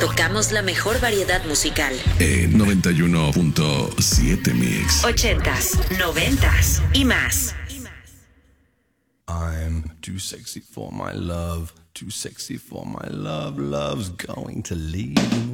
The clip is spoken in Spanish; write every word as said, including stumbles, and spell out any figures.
Tocamos la mejor variedad musical. En noventa y uno punto siete Mix. Ochentas, noventas y más. I'm too sexy for my love, too sexy for my love, love's going to leave me.